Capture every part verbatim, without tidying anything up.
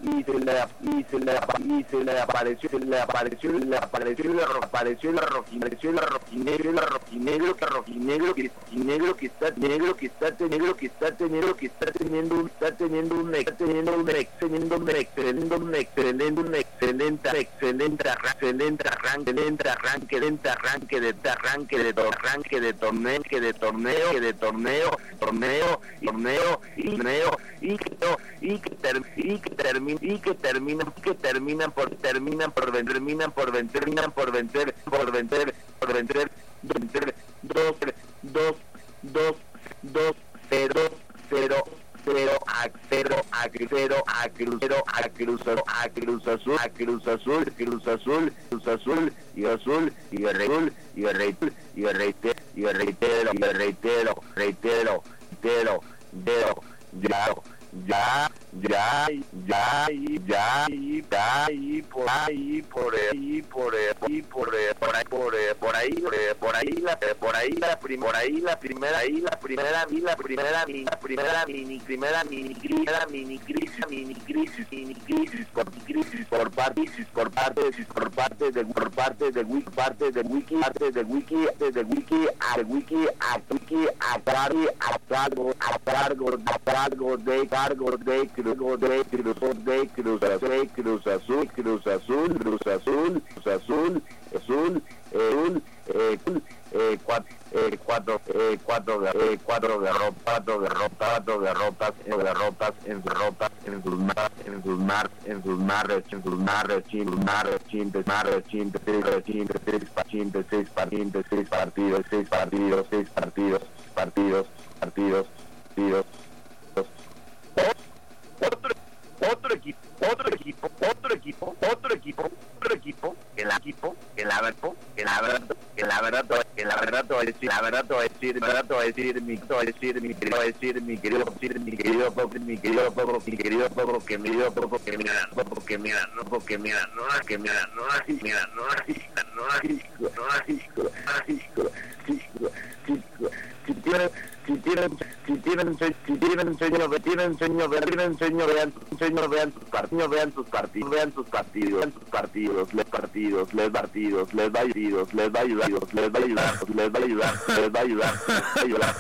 y se le y se le y se le apareció se le apareció le apareció le apareció el rojinegro el rojinegro el rojinegro que rojinegro que negro que está negro que está negro que está negro que está teniendo un está teniendo un está teniendo un excelente un excelente un excelente un excelente excelente excelente arranque excelente arranque excelente arranque de arranque de arranque de torneo que de torneo que de torneo torneo torneo y torneo y que y que y que termina y que terminan que terminan por terminan por vender terminan por vender terminan por vender por vender por vender vender dos dos dos dos cero cero cero a cero a cero a crucero a crucero a cruz azul a cruz azul cruz azul cruz azul y azul y azul y reitero y reitero y reitero y reitero reitero reitero ya ya ya ya y ya y ya y por ahí por ahí por ahí por ahí por ahí por ahí por ahí la por ahí la por ahí la primera ahí la primera y la primera mini primera mini primera mini primera mini crisis mini crisis mini crisis por crisis por parte por parte por parte de por parte de wiki parte de wiki parte de wiki de wiki a wiki a wiki a cargo a cargo a cargo a cargo de cargo de Cruz de Cruz de Cruz Azul Cruz Azul Cruz Azul Cruz Azul Cruz Azul Azul Azul eh cuatro eh cuatro eh cuatro eh cuatro derrotas cuatro derrotas cuatro derrotas en derrotas en derrotas en sus mar en sus mar en sus mares en sus mares chin mares chin mares chin tres chin tres chin seis partidos seis partidos seis partidos seis partidos partidos partidos partidos otro otro equipo otro equipo otro equipo otro equipo otro equipo el equipo el aberto el aberto el aberto el aberto es decir la verdad es decir la verdad es decir mi es decir mi querido decir mi querido decir mi querido poco mi querido poco mi querido poco que me dio poco que mira poco que mira no poco que mira no que mira no así mira no así no así no así no así si tienen si tienen si tienen si tienen sueño tienen sueño tienen sueño vean sueño vean sus partidos vean sus partidos vean sus partidos vean sus partidos les partidos les partidos les va a ayudar les va a ayudar les va a ayudar les va a ayudar les va a ayudar les va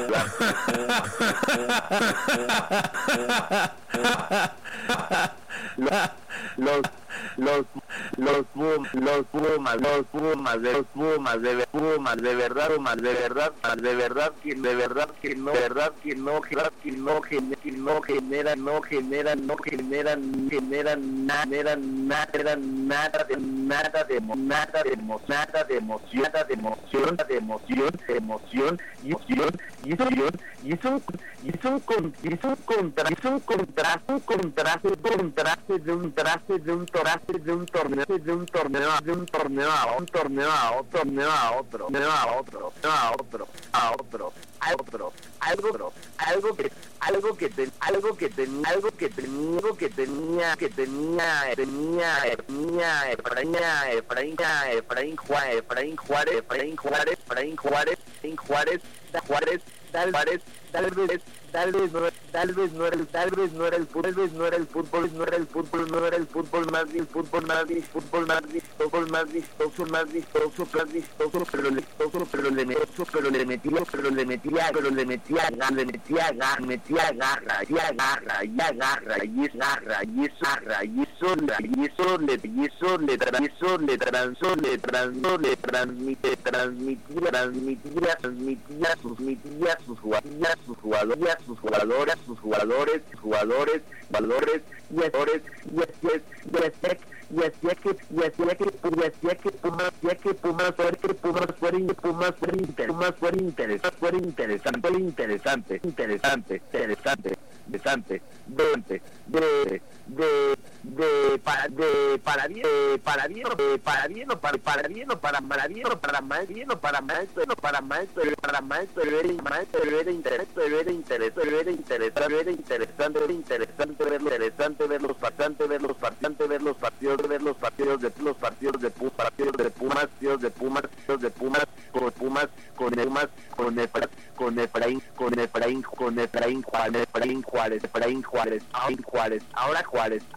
a ayudar los los los Pumas, los Pumas, los Pumas, de los Pumas, de Pumas, de verdad, Pumas, de verdad, de verdad que de verdad que no, de verdad que no, que no que no generan, no generan, no generan, generan nada, generan nada, nada de nada de nada de nada de emoción, nada de emoción, de emoción, de emoción, y emoción, y emoción, y es un y es un y es un contra, es un contraste, un contraste, contraste de un traste de un toraste de un torneo de un torneo de un torneo a un torneo a otro torneo a otro torneo a otro a otro a otro a otro algo algo que algo que ten, algo que tenía algo que tenía algo que tenía que tenía tenía tenía Efraín Efraín Efraín Juárez Efraín Juárez Efraín Juárez Efraín Juárez Efraín Juárez Juárez tal Juárez tal vez tal vez no tal vez no era el tal vez no era el tal vez no era el fútbol no era el fútbol no era el fútbol más el fútbol más el fútbol más vistoso más vistoso más vistoso más vistoso pero le vistoso pero le metió pero le metía pero le metía pero le metía le metía garra metía garra y agarra y agarra y es garra y es garra y eso y eso le y eso le eso le transó le transó le transmite transmitía transmitía transmitía sus mitía sus jugadores sus jugadores sus jugadores, sus jugadores, jugadores, valores, y jugadores, y así es, y así y hacía que, y hacía que, y hacía que Pumas, hacía que Pumas fuera, que Pumas fuera, Pumas fuera interesante, Pumas fuera interesante, fuera interesante, interesante, interesante, interesante, interesante, de, de, de, de, para, de, para bien, de, para bien, de, para bien, o para, para bien, o para, para bien, o para mal bien, o para maestro, o para maestro, para maestro, era maestro, era interesante, era interesante, era interesante, era interesante, era interesante ver, interesante ver los partidos, ver los partidos, ver los partidos, ver los partidos de los partidos de Pumas, partidos de Pumas, partidos de Pumas, partidos de Pumas, con Pumas, con Pumas, con Efraín, con Efraín, con Efraín, con Efraín Juárez, Efraín Juárez, Efraín Juárez, Efraín Juárez, ahora Juárez,